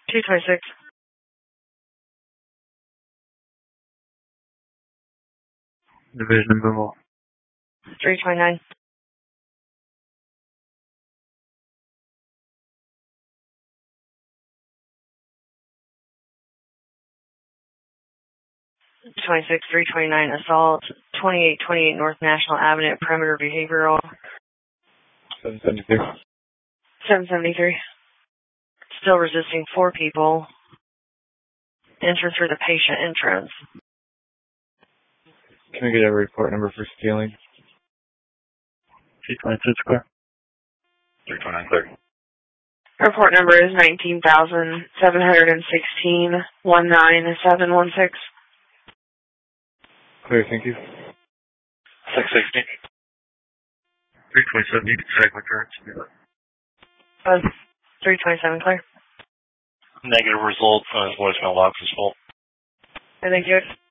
226. Division removal. 329. 329 assault, 2828 North National Avenue, perimeter behavioral. 773. 773. Still resisting 4 people. Enter through the patient entrance. Can we get a report number for stealing? 226 clear. 329 clear. Report number is 19,716 19716. Clear, thank you. 660. 327, you can check my current. 327 clear. Negative result, voicemail box is full. Thank you.